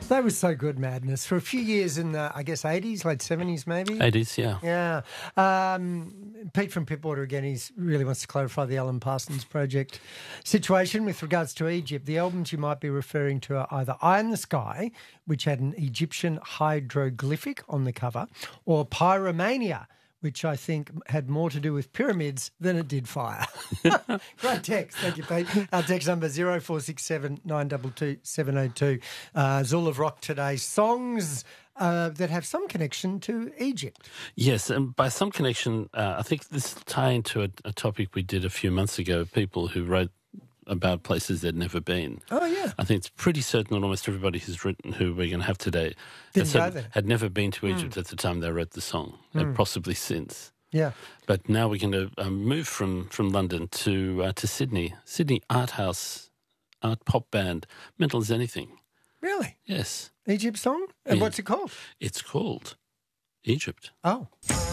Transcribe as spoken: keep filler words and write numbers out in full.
That was so good, Madness. For a few years in the, I guess, eighties, late seventies maybe? eighties, yeah. Yeah. Um, Pete from Pitwater again, he really wants to clarify the Alan Parsons Project situation with regards to Egypt. The albums you might be referring to are either Eye in the Sky, which had an Egyptian hieroglyphic on the cover, or Pyromania, which I think had more to do with pyramids than it did fire. Great text. Thank you, Pete. Our text number zero four six seven nine two two seven zero two. Uh, Zul of Rock today. Songs uh, that have some connection to Egypt. Yes, and by some connection, uh, I think this will tie into a, a topic we did a few months ago, people who wrote about places they'd never been. Oh, yeah. I think it's pretty certain that almost everybody who's written, who we're going to have today, Didn't had, go there. had never been to Egypt mm. at the time they wrote the song, mm. and possibly since. Yeah. But now we're going to um, move from, from London to uh, to Sydney. Sydney art house, art pop band, Mental as Anything. Really? Yes. Egypt song? And Yeah. what's it called? It's called Egypt. Oh.